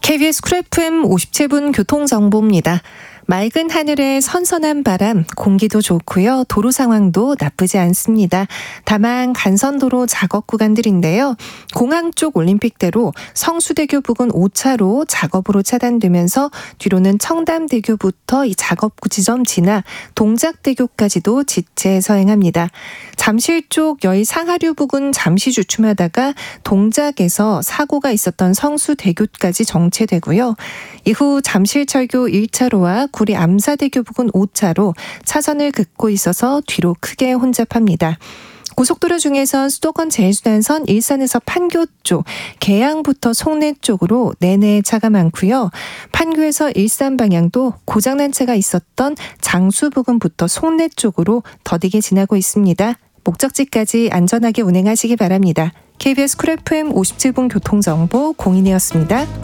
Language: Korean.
KBS 쿨 FM 57분 교통정보입니다. 맑은 하늘에 선선한 바람, 공기도 좋고요. 도로 상황도 나쁘지 않습니다. 다만 간선도로 작업 구간들인데요. 공항 쪽 올림픽대로 성수대교 부근 5차로 작업으로 차단되면서 뒤로는 청담대교부터 이 작업 지점 지나 동작대교까지도 지체 서행합니다. 잠실 쪽 여의 상하류 부근 잠시 주춤하다가 동작에서 사고가 있었던 성수대교까지 정체되고요. 이후 잠실철교 1차로와 구리 암사대교 부근 5차로 차선을 긋고 있어서 뒤로 크게 혼잡합니다. 고속도로 중에선 수도권 제일순환선 일산에서 판교 쪽, 계양부터 송내 쪽으로 내내 차가 많고요. 판교에서 일산 방향도 고장난 차가 있었던 장수 부근부터 송내 쪽으로 더디게 지나고 있습니다. 목적지까지 안전하게 운행하시기 바랍니다. KBS 쿨 FM 57분 교통정보 공인이었습니다.